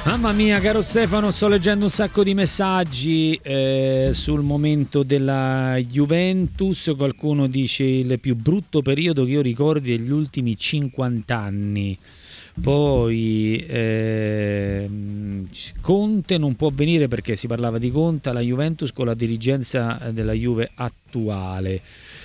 Mamma mia, caro Stefano, sto leggendo un sacco di messaggi sul momento della Juventus. Qualcuno dice il più brutto periodo che io ricordi degli ultimi 50 anni. Poi Conte non può venire perché si parlava di Conte alla Juventus con la dirigenza della Juve attuale.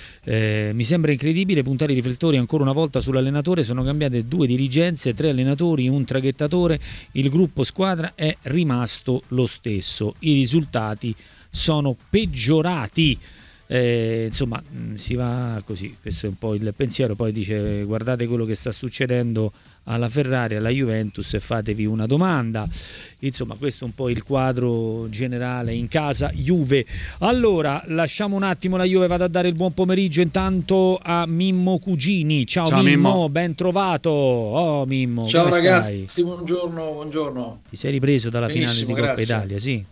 Mi sembra incredibile puntare i riflettori ancora una volta sull'allenatore. Sono cambiate 2 dirigenze, 3 allenatori, un traghettatore. Il gruppo squadra è rimasto lo stesso. I risultati sono peggiorati. Insomma, si va così. Questo è un po' il pensiero. Poi dice: guardate quello che sta succedendo alla Ferrari, alla Juventus, e fatevi una domanda. Insomma, questo è un po' il quadro generale in casa Juve. Allora, lasciamo un attimo la Juve, vado a dare il buon pomeriggio intanto a Mimmo Cugini. Ciao Mimmo, ben trovato. Oh Mimmo, ciao ragazzi, stai? Buongiorno. Ti sei ripreso dalla Benissimo, finale di Coppa grazie. Italia, sì?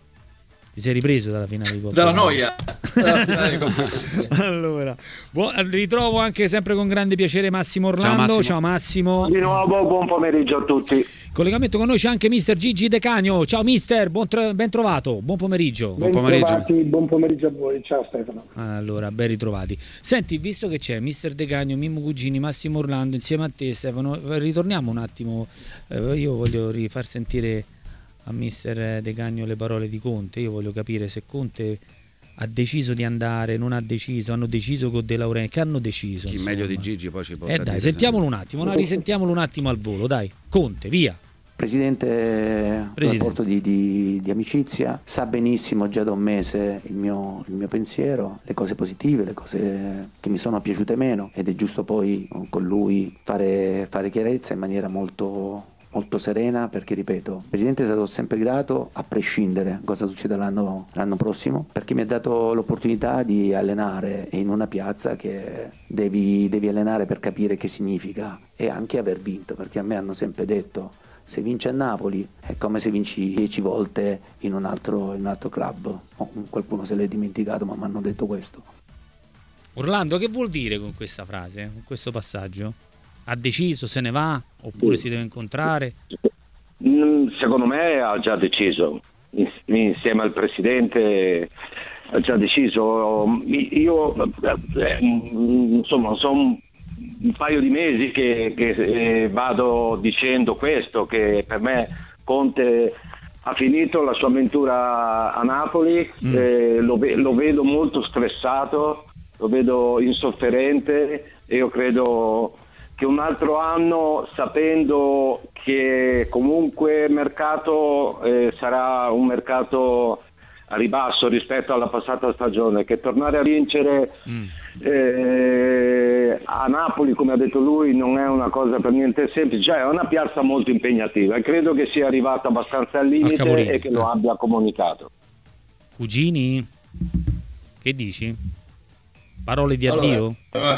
Ti sei ripreso dalla finale di Coppa Dalla Italia? noia dalla finale di Coppa Italia. Allora, ritrovo anche sempre con grande piacere Massimo Orlando. Ciao Massimo. Di nuovo buon pomeriggio a tutti. Collegamento con noi c'è anche mister Gigi De Cagno. Ciao mister, ben trovato, buon pomeriggio. Buon pomeriggio a voi, ciao Stefano. Allora, ben ritrovati. Senti, visto che c'è mister De Cagno, Mimmo Cugini, Massimo Orlando insieme a te Stefano, ritorniamo un attimo, io voglio rifar sentire a mister De Cagno le parole di Conte. Io voglio capire se Conte ha deciso di andare, non ha deciso, hanno deciso con De Laurentiis, che hanno deciso. Chi meglio di Gigi poi ci può dai, sentiamolo un attimo, risentiamolo un attimo al volo, dai. Conte, via. Presidente, un rapporto di amicizia, sa benissimo già da un mese il mio pensiero, le cose positive, le cose che mi sono piaciute meno, ed è giusto poi con lui fare chiarezza in maniera molto serena, perché ripeto, il Presidente è stato sempre grato a prescindere cosa succede l'anno prossimo, perché mi ha dato l'opportunità di allenare in una piazza che devi allenare per capire che significa, e anche aver vinto, perché a me hanno sempre detto: se vinci a Napoli è come se vinci 10 volte in un altro club. Qualcuno se l'è dimenticato, ma mi hanno detto questo. Orlando, che vuol dire con questa frase, con questo passaggio? Ha deciso, se ne va, oppure si deve incontrare? Secondo me ha già deciso, insieme al Presidente ha già deciso. Io insomma sono un paio di mesi che vado dicendo questo, che per me Conte ha finito la sua avventura a Napoli. Lo vedo molto stressato, lo vedo insofferente, e io credo che un altro anno, sapendo che comunque il mercato sarà un mercato a ribasso rispetto alla passata stagione, che tornare a vincere a Napoli, come ha detto lui, non è una cosa per niente semplice, cioè è una piazza molto impegnativa, e credo che sia arrivato abbastanza al limite e che lo abbia comunicato. Cugini, che dici? Parole di addio?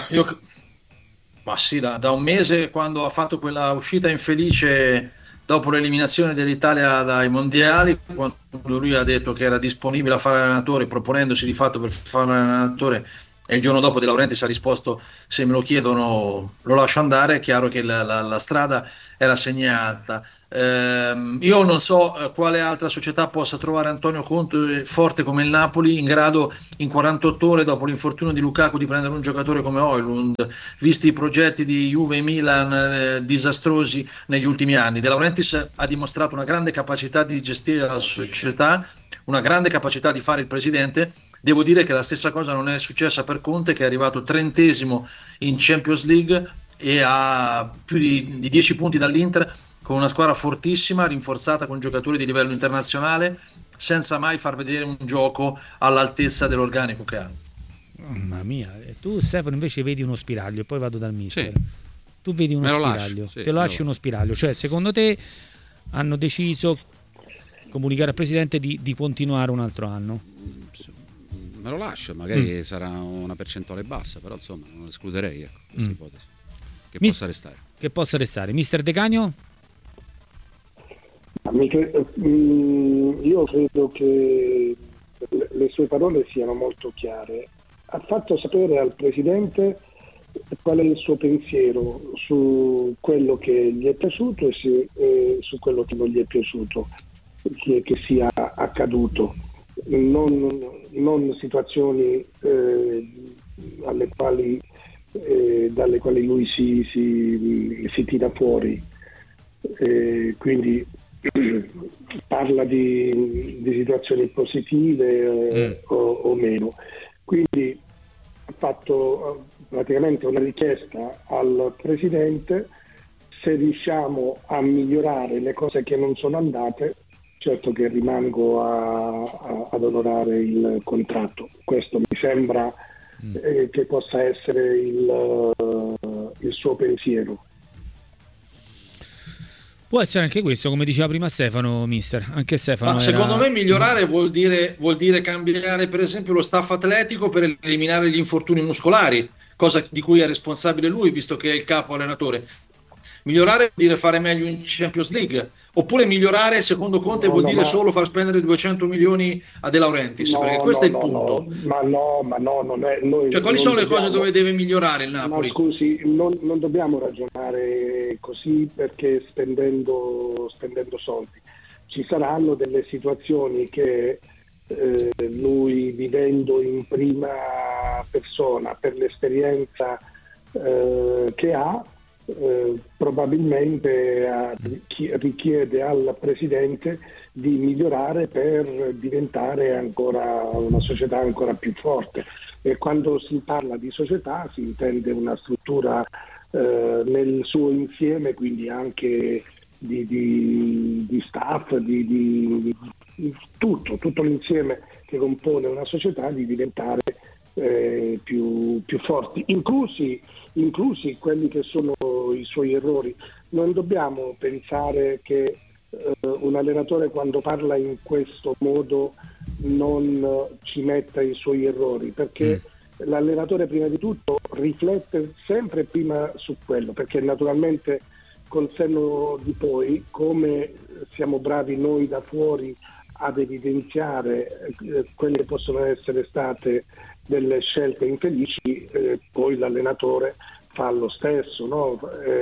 Ma sì, da un mese, quando ha fatto quella uscita infelice dopo l'eliminazione dell'Italia dai mondiali, quando lui ha detto che era disponibile a fare allenatore, proponendosi di fatto per fare allenatore, e il giorno dopo De Laurentiis ha risposto: se me lo chiedono lo lascio andare, è chiaro che la strada era segnata. Io non so quale altra società possa trovare Antonio Conte forte come il Napoli, in grado in 48 ore dopo l'infortunio di Lukaku di prendere un giocatore come Højlund, visti i progetti di Juve e Milan disastrosi negli ultimi anni. De Laurentiis ha dimostrato una grande capacità di gestire la società, una grande capacità di fare il presidente. Devo dire che la stessa cosa non è successa per Conte, che è arrivato 30° in Champions League e ha più di 10 punti dall'Inter, con una squadra fortissima, rinforzata con giocatori di livello internazionale, senza mai far vedere un gioco all'altezza dell'organico che ha. Mamma mia, tu Stefano invece vedi uno spiraglio, e poi vado dal mister. Sì. Tu vedi uno spiraglio, te lo lasci uno spiraglio, cioè secondo te hanno deciso, comunicare al Presidente, di continuare un altro anno? Me lo lascio, magari sarà una percentuale bassa, però insomma non escluderei, ecco, questa ipotesi possa restare. Che possa restare. Mister De Cagno? Io credo che le sue parole siano molto chiare. Ha fatto sapere al Presidente qual è il suo pensiero su quello che gli è piaciuto e su quello che non gli è piaciuto che sia accaduto, non situazioni dalle quali lui si tira fuori, quindi parla di situazioni positive o meno. Quindi ha fatto praticamente una richiesta al Presidente: se riusciamo a migliorare le cose che non sono andate, certo che rimango ad onorare il contratto. Questo mi sembra che possa essere il suo pensiero. Può essere anche questo, come diceva prima Stefano, mister. Anche Stefano secondo me migliorare vuol dire cambiare per esempio lo staff atletico per eliminare gli infortuni muscolari, cosa di cui è responsabile lui, visto che è il capo allenatore. Migliorare vuol dire fare meglio in Champions League, oppure migliorare secondo Conte vuol dire solo far spendere 200 milioni a De Laurentiis, perché questo è il punto. Non è. Cioè, quali sono le cose dove deve migliorare il Napoli? Ma scusi, non dobbiamo ragionare così, perché spendendo soldi ci saranno delle situazioni che lui, vivendo in prima persona per l'esperienza che ha, probabilmente richiede al Presidente di migliorare per diventare ancora una società ancora più forte. E quando si parla di società si intende una struttura nel suo insieme, quindi anche di staff, di tutto l'insieme che compone una società, di diventare più forti, inclusi quelli che sono i suoi errori. Non dobbiamo pensare che un allenatore, quando parla in questo modo, non ci metta i suoi errori, perché l'allenatore prima di tutto riflette sempre prima su quello, perché naturalmente col senno di poi, come siamo bravi noi da fuori ad evidenziare quelle che possono essere state delle scelte infelici, poi l'allenatore fa lo stesso, no?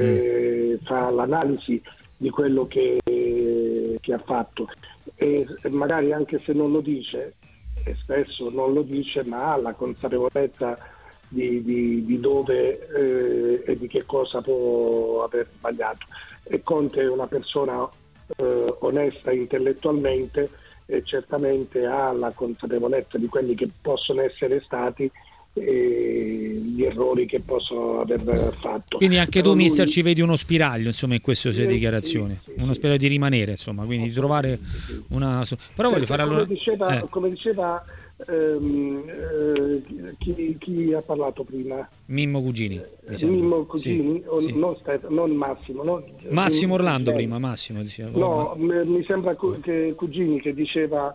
Fa l'analisi di quello che ha fatto, e magari anche se non lo dice, e spesso non lo dice, ma ha la consapevolezza di dove e di che cosa può aver sbagliato. E Conte è una persona onesta intellettualmente, e certamente ha la consapevolezza di quelli che possono essere stati gli errori che possono aver fatto. Quindi anche tu, mister, ci vedi uno spiraglio, insomma, in queste sue dichiarazioni, uno spiraglio di rimanere, insomma, quindi di trovare una... Però voglio fare allora... Come diceva chi ha parlato prima? Mimmo Cugini. Mimmo Cugini, sì. Non Massimo, no? Massimo Orlando prima, Massimo diceva. No, mi sembra che Cugini che diceva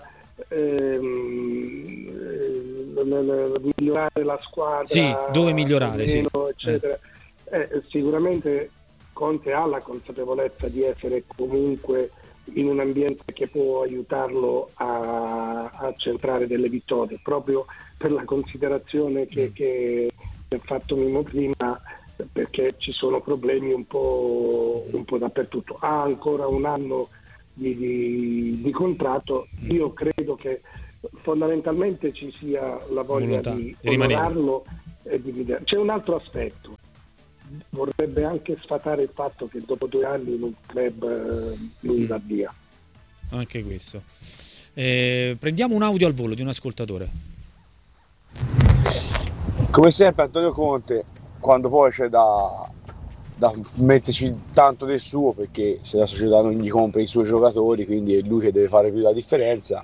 migliorare la squadra, sì, dove migliorare, meno, eccetera. Sicuramente Conte ha la consapevolezza di essere comunque in un ambiente che può aiutarlo a centrare delle vittorie, proprio per la considerazione che ha fatto Mimmo prima, perché ci sono problemi un po' dappertutto. Ha ancora un anno di contratto. Io credo che fondamentalmente ci sia la voglia di onorarlo e di vedere. C'è un altro aspetto: vorrebbe anche sfatare il fatto che dopo 2 anni in un club lui va via. Anche questo. Prendiamo un audio al volo di un ascoltatore. Come sempre Antonio Conte, quando poi c'è da metterci tanto del suo, perché se la società non gli compra i suoi giocatori, quindi è lui che deve fare più la differenza,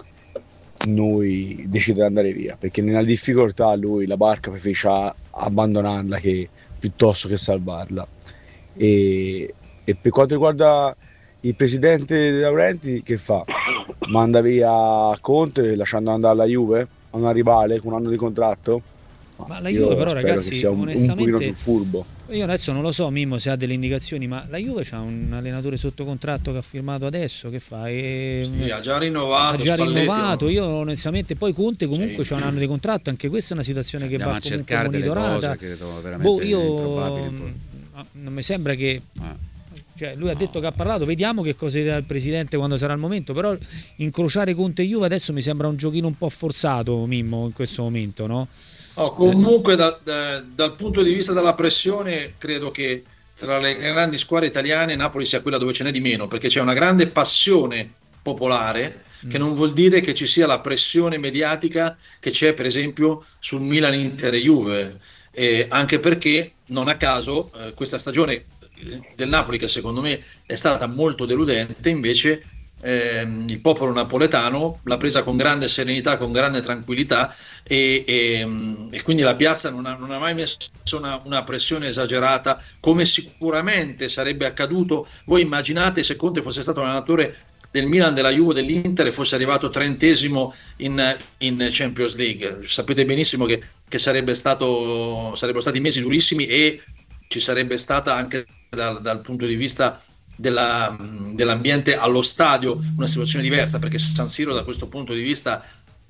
lui decide di andare via, perché nella difficoltà lui la barca preferisce abbandonarla piuttosto che salvarla. E per quanto riguarda il presidente De Laurentiis, che fa? Manda via Conte lasciando andare alla Juve, a una rivale con un anno di contratto? Ma la Juve però, ragazzi, che sia un pochino più furbo. Io adesso non lo so, Mimmo, se ha delle indicazioni, ma la Juve c'ha un allenatore sotto contratto che ha firmato adesso, che fa? Sì, ha già rinnovato. Io onestamente, poi Conte comunque c'ha un anno di contratto, anche questa è una situazione che va comunque monitorata. Credo veramente improbabili. Non mi sembra che... Cioè, lui ha detto che ha parlato, vediamo che cosa dirà il presidente quando sarà il momento, però incrociare Conte e Juve adesso mi sembra un giochino un po' forzato, Mimmo, in questo momento, no? Comunque dal punto di vista della pressione credo che tra le grandi squadre italiane Napoli sia quella dove ce n'è di meno, perché c'è una grande passione popolare, che non vuol dire che ci sia la pressione mediatica che c'è per esempio sul Milan, Inter e Juve, anche perché non a caso questa stagione del Napoli, che secondo me è stata molto deludente, invece il popolo napoletano l'ha presa con grande serenità, con grande tranquillità, e quindi la piazza non ha mai messo una pressione esagerata, come sicuramente sarebbe accaduto. Voi immaginate se Conte fosse stato allenatore del Milan, della Juve, dell'Inter e fosse arrivato 30° in Champions League, sapete benissimo che sarebbero stati mesi durissimi, e ci sarebbe stata anche dal punto di vista dell'ambiente allo stadio una situazione diversa, perché San Siro da questo punto di vista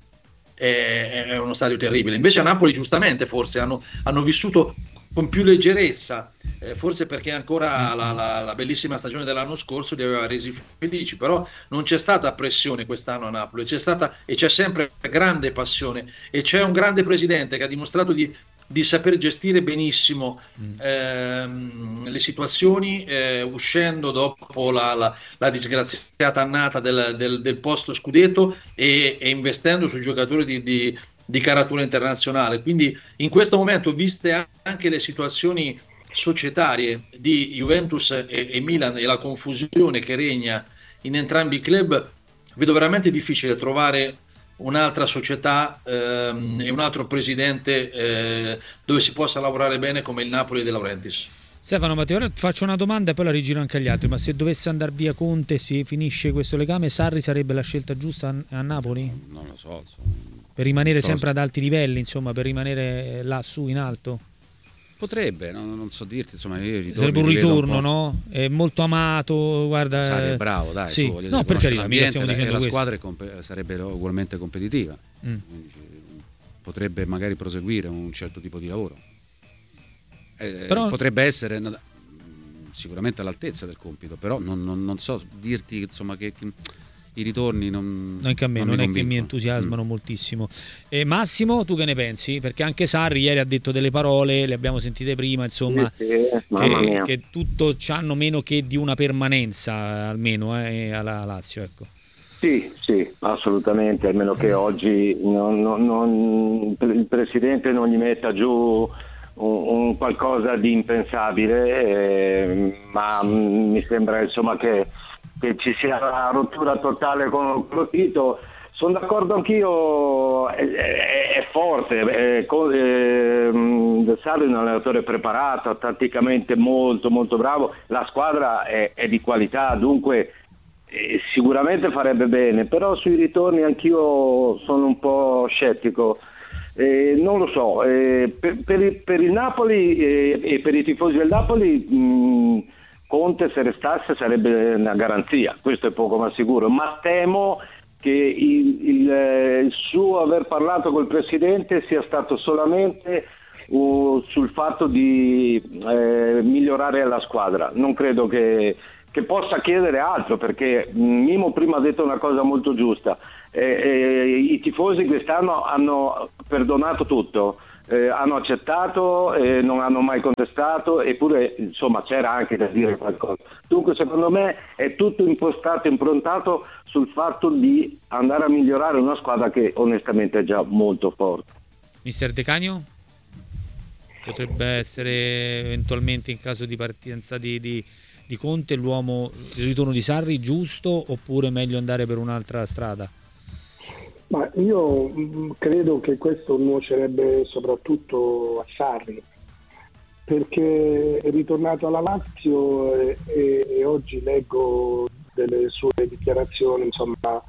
è uno stadio terribile. Invece a Napoli giustamente forse hanno vissuto con più leggerezza, forse perché ancora la bellissima stagione dell'anno scorso li aveva resi felici, però non c'è stata pressione quest'anno a Napoli, c'è sempre grande passione, e c'è un grande presidente che ha dimostrato di saper gestire benissimo le situazioni, uscendo dopo la disgraziata annata del posto scudetto e investendo sui giocatori di caratura internazionale. Quindi in questo momento, viste anche le situazioni societarie di Juventus e Milan e la confusione che regna in entrambi i club, vedo veramente difficile trovare un'altra società e un altro presidente dove si possa lavorare bene come il Napoli De Laurentiis. Stefano Matteo, ora faccio una domanda e poi la rigiro anche agli altri, ma se dovesse andare via Conte, si finisce questo legame, Sarri sarebbe la scelta giusta a Napoli? Non lo so, per rimanere sempre ad alti livelli, insomma, per rimanere là su in alto? Potrebbe, non so dirti, insomma, io sarebbe un ritorno, no? È molto amato, guarda. Sarri è bravo, dai, sì. No, per carità, la squadra sarebbe ugualmente competitiva. Quindi potrebbe magari proseguire un certo tipo di lavoro. Però potrebbe essere sicuramente all'altezza del compito, però non so dirti, insomma, che i ritorni anche a me non è che mi entusiasmano moltissimo. Massimo, tu che ne pensi? Perché anche Sarri ieri ha detto delle parole, le abbiamo sentite prima, insomma, che tutto c'hanno meno che di una permanenza, almeno alla Lazio, ecco. Sì, assolutamente, almeno che oggi il presidente non gli metta giù un qualcosa di impensabile, ma mi sembra, insomma, che ci sia una rottura totale con lo Tito. Sono d'accordo anch'io, è forte, Sarri è un allenatore preparato, tatticamente molto molto bravo, la squadra è di qualità, dunque sicuramente farebbe bene, però sui ritorni anch'io sono un po' scettico. Non lo so, per il Napoli e per i tifosi del Napoli, Conte se restasse sarebbe una garanzia, questo è poco ma sicuro, ma temo che il suo aver parlato col presidente sia stato solamente sul fatto di migliorare la squadra. Non credo che possa chiedere altro, perché Mimo prima ha detto una cosa molto giusta, i tifosi quest'anno hanno perdonato tutto, hanno accettato, non hanno mai contestato, eppure insomma c'era anche da dire qualcosa. Dunque secondo me è tutto improntato sul fatto di andare a migliorare una squadra che onestamente è già molto forte. Mister De Canio? Potrebbe essere eventualmente, in caso di partenza di Conte, il ritorno di Sarri giusto, oppure meglio andare per un'altra strada? Ma io credo che questo nuocerebbe soprattutto a Sarri, perché è ritornato alla Lazio e oggi leggo delle sue dichiarazioni, insomma,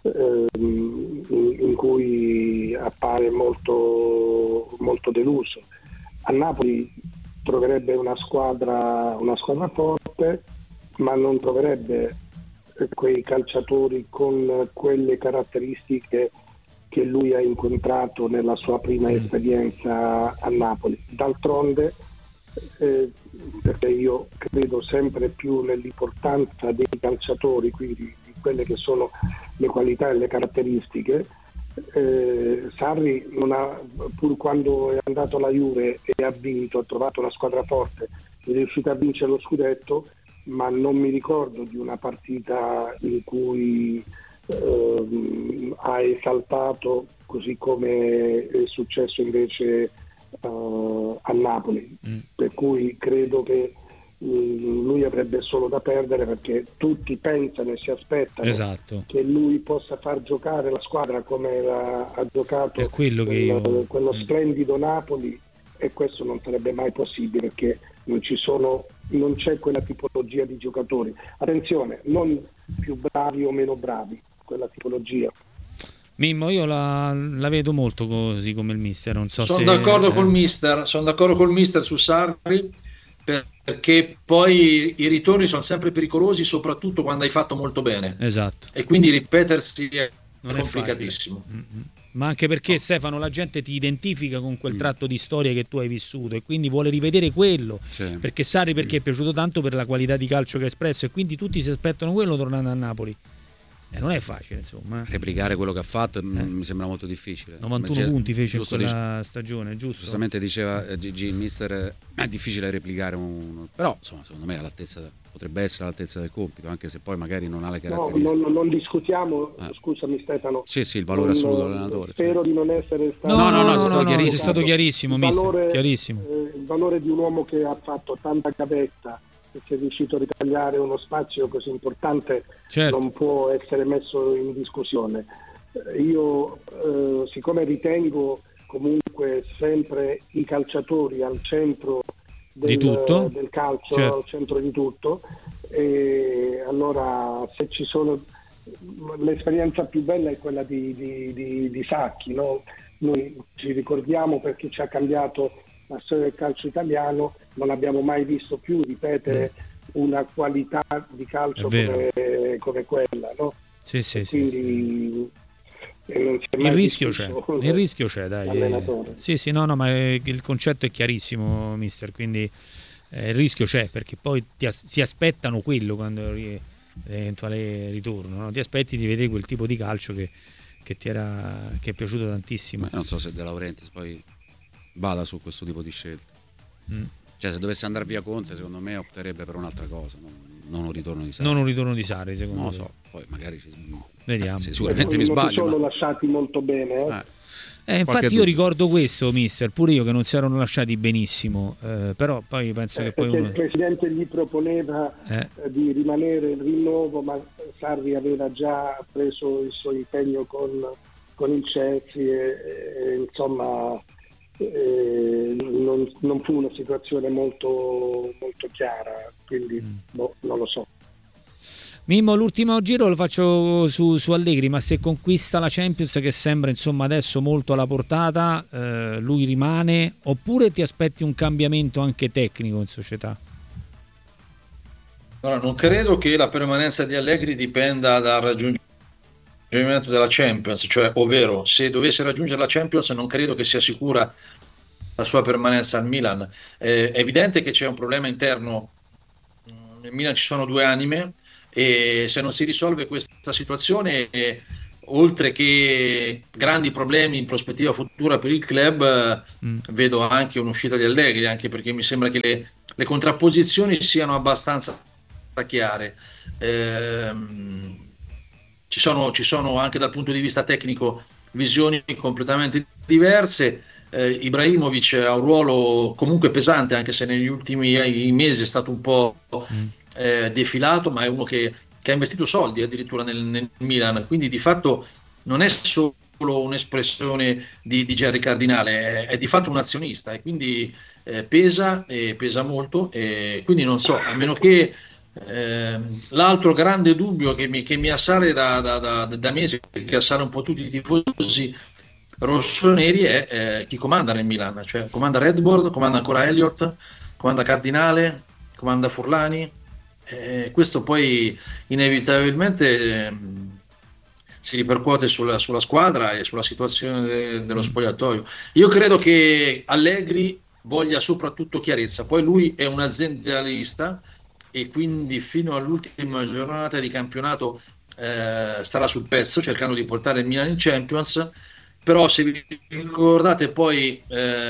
in cui appare molto, molto deluso. A Napoli troverebbe una squadra forte, ma non troverebbe quei calciatori con quelle caratteristiche che lui ha incontrato nella sua prima esperienza a Napoli. D'altronde, perché io credo sempre più nell'importanza dei calciatori, quindi di quelle che sono le qualità e le caratteristiche, Sarri non ha, pur quando è andato alla Juve e ha vinto, ha trovato una squadra forte, è riuscito a vincere lo scudetto, ma non mi ricordo di una partita in cui ha esaltato, così come è successo invece a Napoli, per cui credo che lui avrebbe solo da perdere, perché tutti pensano e si aspettano che lui possa far giocare la squadra come ha giocato quello splendido Napoli, e questo non sarebbe mai possibile, perché non c'è quella tipologia di giocatori. Attenzione, non più bravi o meno bravi, quella tipologia. Mimmo, io la vedo molto così come il mister, non so sono d'accordo col mister, sono d'accordo col mister su Sarri, perché poi i ritorni sono sempre pericolosi, soprattutto quando hai fatto molto bene. Esatto. E quindi ripetersi è complicatissimo. Ma anche perché Stefano, la gente ti identifica con quel tratto di storia che tu hai vissuto e quindi vuole rivedere quello, perché Sarri perché è piaciuto tanto per la qualità di calcio che ha espresso, e quindi tutti si aspettano quello tornando a Napoli. Non è facile, insomma. Replicare quello che ha fatto mi sembra molto difficile. 91 punti fece in quella stagione, giusto? Giustamente diceva Gigi, il mister, è difficile replicare però insomma, secondo me potrebbe essere all'altezza del compito, anche se poi magari non ha le caratteristiche. No, non discutiamo, scusami Stefano. Sì, il valore assoluto dell'allenatore. Spero di non essere stato... No, è stato chiarissimo, mister, chiarissimo. Il valore di un uomo che ha fatto tanta gavetta e che è riuscito a ritagliare uno spazio così importante, non può essere messo in discussione. Io siccome ritengo comunque sempre i calciatori al centro del calcio, al centro di tutto, e allora se ci sono, l'esperienza più bella è quella di Sacchi, no? Noi ci ricordiamo perché ci ha cambiato la storia del calcio italiano, non abbiamo mai visto più ripetere una qualità di calcio come quella, no? Quindi il rischio c'è, dai. No, ma il concetto è chiarissimo, mister, quindi il rischio c'è, perché poi si aspettano quello quando eventuale ritorno, no? Ti aspetti di vedere quel tipo di calcio che è piaciuto tantissimo. Non so se De Laurentiis poi vada su questo tipo di scelte. Cioè, se dovesse andare via Conte, secondo me opterebbe per un'altra cosa, non un ritorno di Sarri. Non un ritorno di Sarri, secondo me. Non lo so, poi magari vediamo. Sicuramente mi sbaglio. Non sono lasciati molto bene. Infatti io ricordo questo, mister, pure io, che non si erano lasciati benissimo, però poi penso che poi il presidente gli proponeva di rimanere il rinnovo, ma Sarri aveva già preso il suo impegno con il Chelsea e insomma non fu una situazione molto, molto chiara, quindi non lo so. Mimmo, l'ultimo giro lo faccio su Allegri, ma se conquista la Champions, che sembra insomma adesso molto alla portata, lui rimane, oppure ti aspetti un cambiamento anche tecnico in società? Allora, non credo che la permanenza di Allegri dipenda dal raggiungimento della Champions, cioè, ovvero, se dovesse raggiungere la Champions non credo che sia sicura la sua permanenza al Milan. È evidente che c'è un problema interno, nel Milan ci sono due anime, e se non si risolve questa situazione, oltre che grandi problemi in prospettiva futura per il club, vedo anche un'uscita di Allegri, anche perché mi sembra che le contrapposizioni siano abbastanza chiare. Ci sono anche dal punto di vista tecnico visioni completamente diverse. Ibrahimovic ha un ruolo comunque pesante, anche se negli ultimi mesi è stato un po' defilato, ma è uno che ha investito soldi addirittura nel Milan, quindi di fatto non è solo un'espressione di Gerry Cardinale, è di fatto un azionista, e quindi pesa molto, e quindi non so, a meno che l'altro grande dubbio che mi assale da mesi, che assale un po' tutti i tifosi rossoneri, è chi comanda nel Milan, cioè comanda Redbird, comanda ancora Elliott, comanda Cardinale, comanda Furlani, questo poi inevitabilmente si ripercuote sulla squadra e sulla situazione dello spogliatoio. Io credo che Allegri voglia soprattutto chiarezza, poi lui è un aziendalista e quindi fino all'ultima giornata di campionato starà sul pezzo cercando di portare il Milan in Champions. Però se vi ricordate poi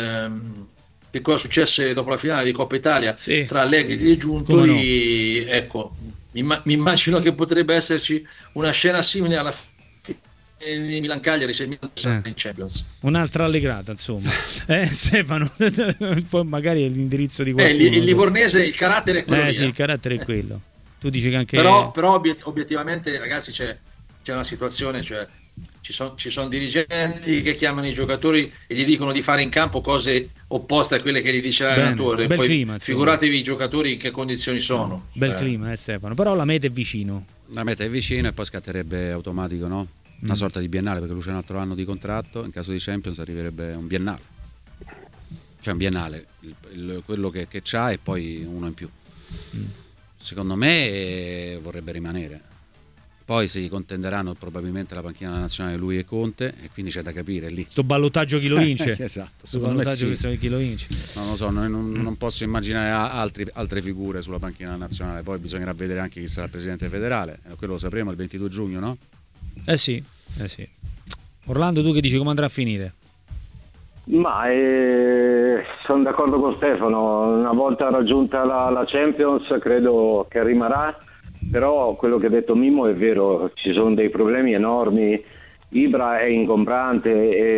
che cosa successe dopo la finale di Coppa Italia tra Allegri e Giuntoli, ecco, mi immagino che potrebbe esserci una scena simile alla fine di Milan Cagliari se Milan sarà in Champions. Un'altra allegrata, insomma. Stefano, poi magari è l'indirizzo di qualcuno. Il livornese, il carattere è quello sì, il carattere è quello. Tu dici che anche però obiettivamente, ragazzi, c'è una situazione, cioè ci sono dirigenti che chiamano i giocatori e gli dicono di fare in campo cose opposte a quelle che gli dice l'allenatore. Poi clima, figuratevi i giocatori in che condizioni sono. Bel clima, Stefano. Però la meta è vicino. La meta è vicino e poi scatterebbe automatico, no? Una sorta di biennale, perché lui c'è un altro anno di contratto, in caso di Champions arriverebbe un biennale. Cioè un biennale, quello che c'ha e poi uno in più. Secondo me vorrebbe rimanere. Poi si contenderanno probabilmente la panchina nazionale lui e Conte, e quindi c'è da capire lì. Sto ballottaggio chi lo vince. Esatto, secondo me sì. Chi lo vince. Non lo so, non posso immaginare altre figure sulla panchina nazionale. Poi bisognerà vedere anche chi sarà il presidente federale, quello lo sapremo il 22 giugno, no? Sì. Orlando, tu che dici, come andrà a finire? Ma sono d'accordo con Stefano, una volta raggiunta la Champions credo che rimarrà, però quello che ha detto Mimmo è vero, ci sono dei problemi enormi. Ibra è ingombrante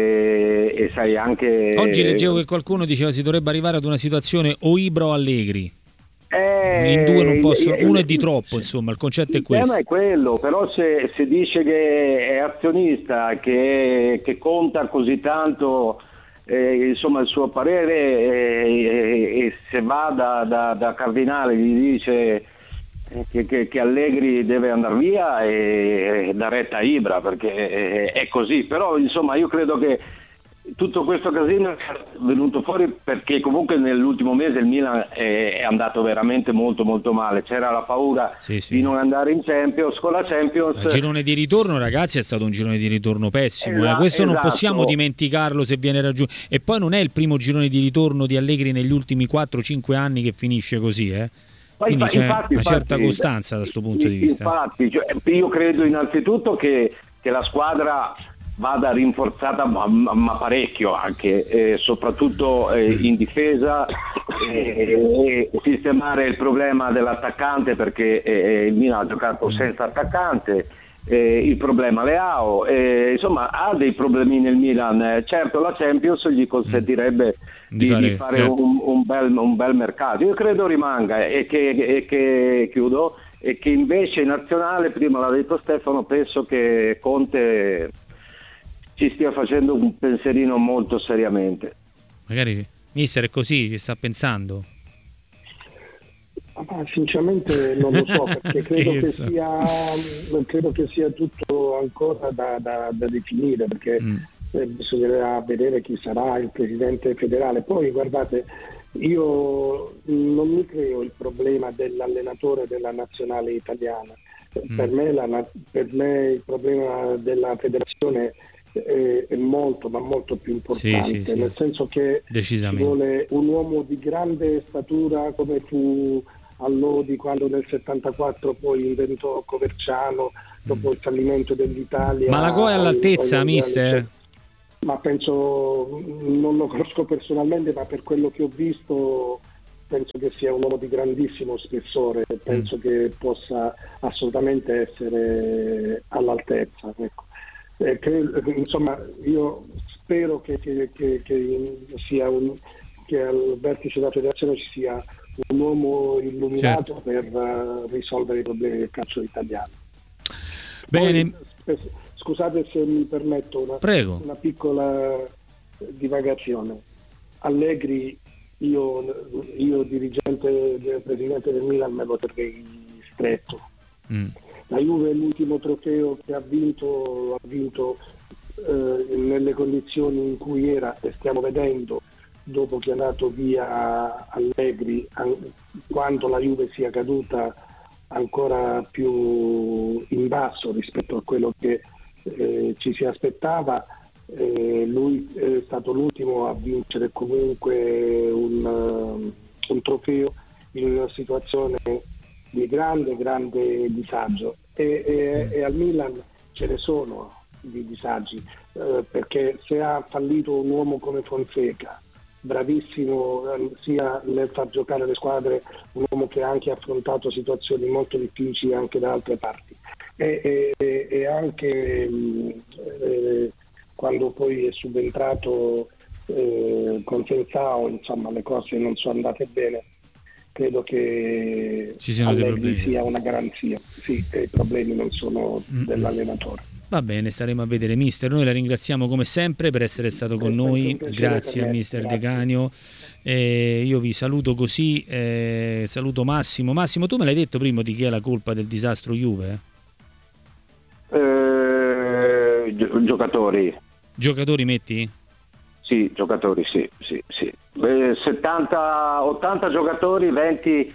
e sai anche... Oggi leggevo che qualcuno diceva si dovrebbe arrivare ad una situazione o Ibra o Allegri. In due non possono, uno è di troppo, insomma, il concetto è questo. Il tema è quello, però se dice che è azionista, che conta così tanto, insomma il suo parere, e se va da Cardinale gli dice che Allegri deve andare via e dà retta a Ibra, perché è così. Però insomma io credo che tutto questo casino è venuto fuori perché comunque nell'ultimo mese il Milan è andato veramente molto molto male, c'era la paura di non andare in Champions. Con la Champions, il girone di ritorno, ragazzi, è stato un girone di ritorno pessimo, questo non possiamo dimenticarlo se viene raggiunto, e poi non è il primo girone di ritorno di Allegri negli ultimi 4-5 anni che finisce così, quindi c'è una certa costanza da questo punto di vista. Infatti, io credo innanzitutto che la squadra vada rinforzata ma parecchio anche, soprattutto in difesa, e sistemare il problema dell'attaccante, perché il Milan ha giocato senza attaccante, il problema Leao, insomma ha dei problemi nel Milan. Certo la Champions gli consentirebbe di fare un bel mercato. Io credo rimanga e che chiudo, e che invece in nazionale, prima l'ha detto Stefano, penso che Conte ci stia facendo un pensierino molto seriamente. Magari mister è così, ci sta pensando? Ma sinceramente non lo so, perché credo che sia tutto ancora da definire, perché bisognerà vedere chi sarà il presidente federale. Poi guardate, io non mi creo il problema dell'allenatore della nazionale italiana. Per me il problema della federazione è molto ma molto più importante, nel senso che ci vuole un uomo di grande statura come fu Allodi quando nel 74 poi inventò Coverciano dopo il fallimento dell'Italia. Ma la Go è all'altezza, mister? Ma penso, non lo conosco personalmente, ma per quello che ho visto penso che sia un uomo di grandissimo spessore, penso che possa assolutamente essere all'altezza, ecco. Insomma, io spero che al vertice della federazione ci sia un uomo illuminato per risolvere i problemi del calcio italiano. Bene. Poi, scusate se mi permetto una piccola divagazione. Allegri, io dirigente, presidente del Milan, me lo terrei stretto. La Juve l'ultimo trofeo che ha vinto nelle condizioni in cui era, e stiamo vedendo dopo che è andato via Allegri, quando la Juve sia caduta ancora più in basso rispetto a quello che ci si aspettava. Lui è stato l'ultimo a vincere comunque un trofeo in una situazione di grande disagio, e al Milan ce ne sono di disagi, perché se ha fallito un uomo come Fonseca, bravissimo sia nel far giocare le squadre, un uomo che ha anche affrontato situazioni molto difficili anche da altre parti, e anche quando poi è subentrato con Sensao, insomma le cose non sono andate bene. Credo che Allegri sia una garanzia, sì, e i problemi non sono dell'allenatore. Va bene, staremo a vedere. Mister, noi la ringraziamo come sempre per essere stato con noi, grazie al mister De Canio. Io vi saluto così, saluto Massimo. Massimo, tu me l'hai detto prima di chi è la colpa del disastro Juve? Giocatori metti? Sì, giocatori, sì. 80 giocatori, 20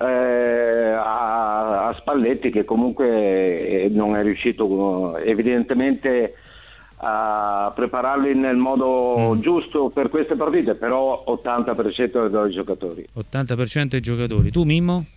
a Spalletti, che comunque non è riuscito evidentemente a prepararli nel modo giusto per queste partite, però 80% dei giocatori. 80% dei giocatori. Tu, Mimmo?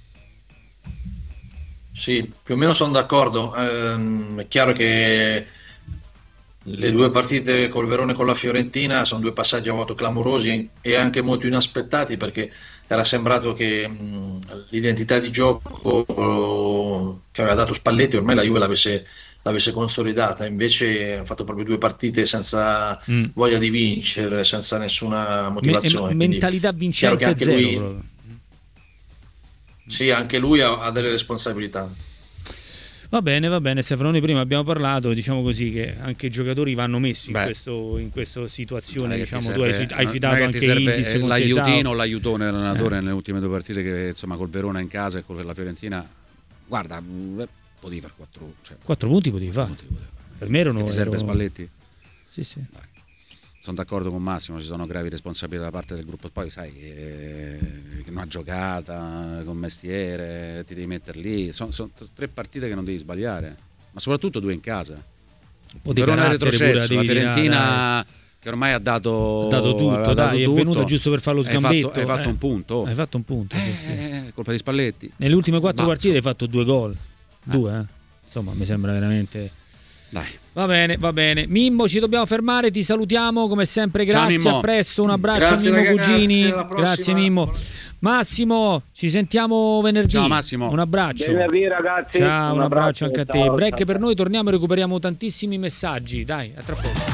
Sì, più o meno sono d'accordo. È chiaro che le due partite col Verona e con la Fiorentina sono due passaggi a vuoto clamorosi e anche molto inaspettati, perché era sembrato che l'identità di gioco che aveva dato Spalletti ormai la Juve l'avesse consolidata. Invece ha fatto proprio due partite senza voglia di vincere, senza nessuna motivazione. Mentalità vincente anche zero. Lui, sì, anche lui ha delle responsabilità. Va bene, Stefano, noi prima abbiamo parlato, diciamo così, che anche i giocatori vanno messi in questa situazione, diciamo, serve, tu hai citato anche Ildiz, l'aiutino o l'aiutone dell'allenatore nelle ultime due partite, che insomma col Verona in casa e con la Fiorentina, guarda, potevi fare 4 punti potevi fare. Per me erano... Ti serve Spalletti? Sì. Dai. Sono d'accordo con Massimo, ci sono gravi responsabilità da parte del gruppo, poi sai, una giocata con mestiere, ti devi mettere lì, sono 3 partite che non devi sbagliare, ma soprattutto 2 in casa. Per non è retrocesso, la Fiorentina che ormai ha dato tutto, è venuto giusto per fare lo sgambetto. Hai fatto un punto. Hai fatto un punto. Sì. Colpa di Spalletti. Nelle ultime 4 partite hai fatto 2 gol. 2, Insomma, mi sembra veramente... Dai. Va bene. Mimmo, ci dobbiamo fermare, ti salutiamo come sempre, grazie. Ciao, a presto, un abbraccio. Grazie, a Mimmo ragazzi, Cugini. Grazie Mimmo. Massimo, ci sentiamo venerdì. Ciao Massimo. Un abbraccio. Venerdì, ragazzi. Ciao, un abbraccio anche a te. Ciao, Break ciao. per noi, torniamo e recuperiamo tantissimi messaggi. Dai, a tra poco.